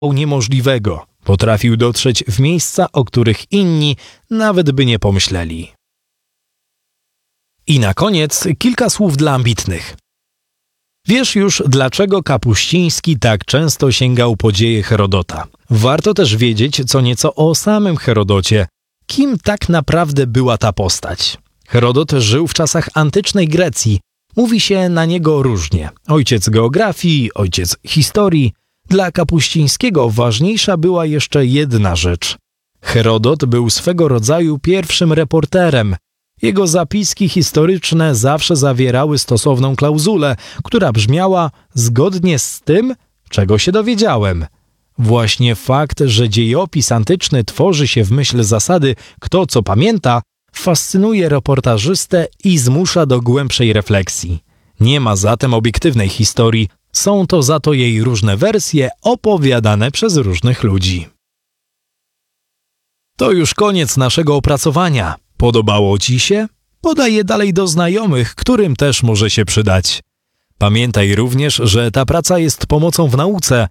niemożliwego. Potrafił dotrzeć w miejsca, o których inni nawet by nie pomyśleli. I na koniec kilka słów dla ambitnych. Wiesz już, dlaczego Kapuściński tak często sięgał po dzieje Herodota. Warto też wiedzieć co nieco o samym Herodocie. Kim tak naprawdę była ta postać? Herodot żył w czasach antycznej Grecji. Mówi się na niego różnie. Ojciec geografii, ojciec historii. Dla Kapuścińskiego ważniejsza była jeszcze jedna rzecz. Herodot był swego rodzaju pierwszym reporterem. Jego zapiski historyczne zawsze zawierały stosowną klauzulę, która brzmiała zgodnie z tym, czego się dowiedziałem. Właśnie fakt, że dziejopis antyczny tworzy się w myśl zasady kto co pamięta, fascynuje reportażystę i zmusza do głębszej refleksji. Nie ma zatem obiektywnej historii, są to za to jej różne wersje opowiadane przez różnych ludzi. To już koniec naszego opracowania. Podobało Ci się? Podaj je dalej do znajomych, którym też może się przydać. Pamiętaj również, że ta praca jest pomocą w nauce,